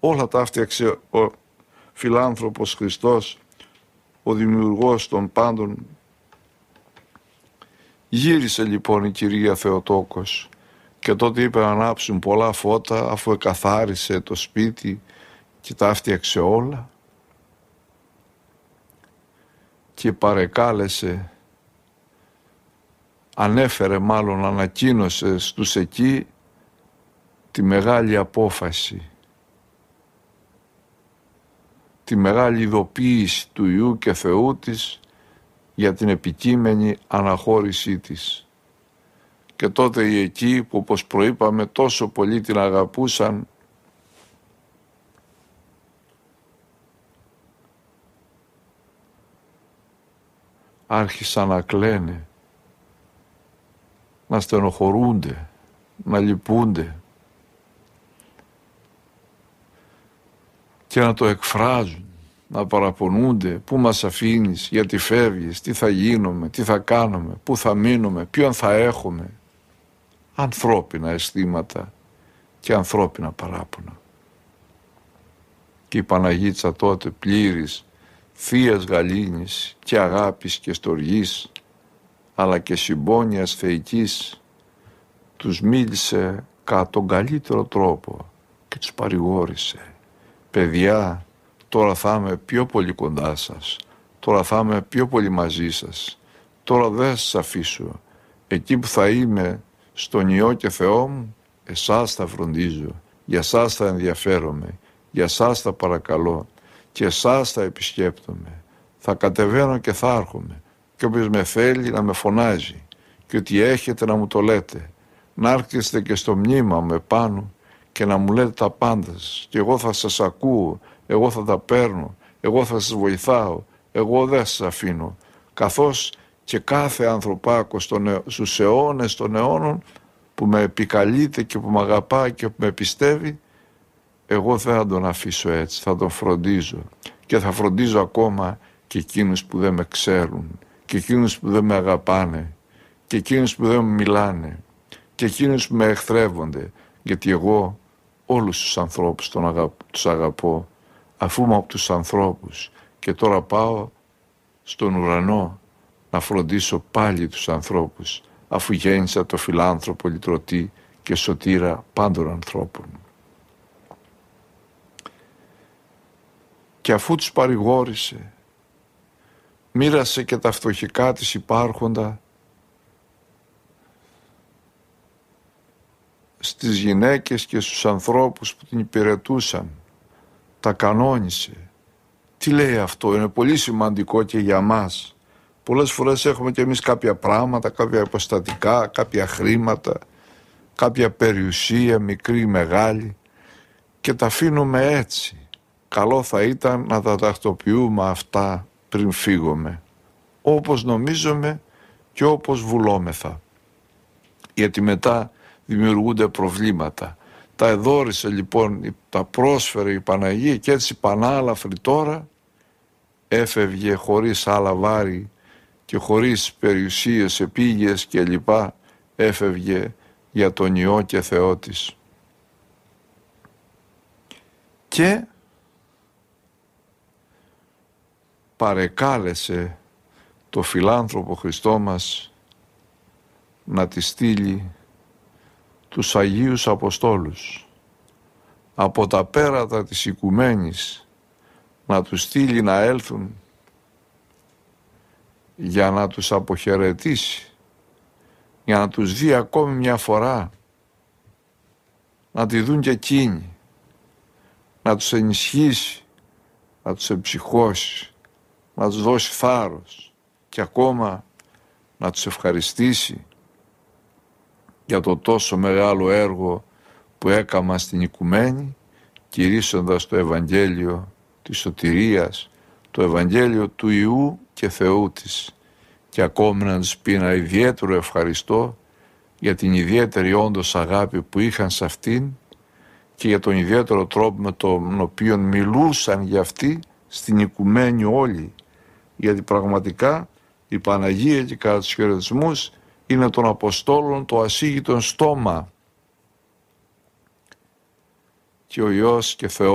Όλα τα έφτιαξε ο φιλάνθρωπος Χριστός, ο δημιουργός των πάντων. Γύρισε λοιπόν η κυρία Θεοτόκος και τότε είπε να ανάψουν πολλά φώτα, αφού εκαθάρισε το σπίτι και τα έφτιαξε όλα, και παρεκάλεσε, ανακοίνωσε στους εκεί τη μεγάλη απόφαση, τη μεγάλη ειδοποίηση του Υιού και Θεού της για την επικείμενη αναχώρησή της. Και τότε οι εκεί που, όπως προείπαμε, τόσο πολύ την αγαπούσαν, άρχισαν να κλαίνε, να στενοχωρούνται, να λυπούνται και να το εκφράζουν, να παραπονούνται. Πού μας αφήνεις, γιατί φεύγεις, τι θα γίνουμε, τι θα κάνουμε, πού θα μείνουμε, ποιον θα έχουμε. Ανθρώπινα αισθήματα και ανθρώπινα παράπονα. Και η Παναγίτσα τότε, πλήρης θείας γαλήνης και αγάπης και στοργής, αλλά και συμπόνιας θεϊκής, τους μίλησε κατά τον καλύτερο τρόπο και τους παρηγόρησε. Παιδιά, τώρα θα είμαι πιο πολύ κοντά σας, τώρα θα είμαι πιο πολύ μαζί σας, τώρα δεν σας αφήσω. Εκεί που θα είμαι, στον Υιό και Θεό μου, εσάς θα φροντίζω, για εσάς θα ενδιαφέρομαι, για εσάς θα παρακαλώ και εσάς θα επισκέπτομαι. Θα κατεβαίνω και θα έρχομαι, και όποιος με θέλει να με φωνάζει, και ό,τι έχετε να μου το λέτε, να έρχεστε και στο μνήμα μου επάνω και να μου λέτε τα πάντα σας, και εγώ θα σας ακούω, εγώ θα τα παίρνω, εγώ θα σας βοηθάω, εγώ δεν σας αφήνω. Καθώς και κάθε ανθρωπάκο στους αιώνες των αιώνων που με επικαλείται και που με αγαπάει και που με πιστεύει, εγώ δεν θα τον αφήσω έτσι, θα τον φροντίζω, και θα φροντίζω ακόμα και εκείνους που δεν με ξέρουν, και εκείνους που δεν με αγαπάνε, και εκείνους που δεν μου μιλάνε, και εκείνους που με εχθρεύονται, γιατί εγώ όλους τους ανθρώπους τους αγαπώ, αφού είμαι από τους ανθρώπους, και τώρα πάω στον ουρανό να φροντίσω πάλι τους ανθρώπους, αφού γέννησα το φιλάνθρωπο λυτρωτή και σωτήρα πάντων ανθρώπων. Και αφού τους παρηγόρησε, μοίρασε και τα φτωχικά της υπάρχοντα στις γυναίκες και στους ανθρώπους που την υπηρετούσαν. Τα κανόνισε. Τι λέει αυτό? Είναι πολύ σημαντικό και για μας. Πολλές φορές έχουμε και εμείς κάποια πράγματα, κάποια αποστατικά, κάποια χρήματα, κάποια περιουσία, μικρή ή μεγάλη, και τα αφήνουμε έτσι. Καλό θα ήταν να τα τακτοποιούμε αυτά πριν φύγουμε, όπως νομίζουμε και όπως βουλόμεθα. Γιατί μετά δημιουργούνται προβλήματα. Τα εδώρισε λοιπόν, τα πρόσφερε η Παναγία, και έτσι πανάλαφρη τώρα έφευγε χωρίς άλλα βάρη και χωρίς περιουσίες, επίγειες και λοιπά, έφευγε για τον Υιό και Θεό της. Και παρεκάλεσε το φιλάνθρωπο Χριστό μας να τη στείλει τους Αγίους Αποστόλους από τα πέρατα της οικουμένης, να τους στείλει να έλθουν για να τους αποχαιρετήσει, για να τους δει ακόμη μια φορά, να τη δουν και εκείνοι, να τους ενισχύσει, να τους εμψυχώσει, να τους δώσει θάρρος και ακόμα να τους ευχαριστήσει για το τόσο μεγάλο έργο που έκαμα στην οικουμένη, κηρύσσοντας το Ευαγγέλιο της σωτηρίας, το Ευαγγέλιο του Υιού και Θεού της, και ακόμη να τους πει ένα ιδιαίτερο ευχαριστώ για την ιδιαίτερη όντως αγάπη που είχαν σε αυτήν και για τον ιδιαίτερο τρόπο με τον οποίο μιλούσαν για αυτή στην οικουμένη όλοι, γιατί πραγματικά η Παναγία και κατά τους χαιρετισμούς είναι των Αποστόλων το ασίγητον στόμα, και ο Υιός και Θεός